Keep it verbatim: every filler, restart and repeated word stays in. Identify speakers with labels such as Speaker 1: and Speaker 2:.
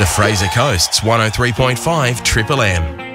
Speaker 1: The Fraser Coast's one oh three point five Triple M.